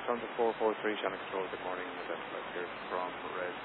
welcome to 443 Shannon Control. Good morning. That's here from Red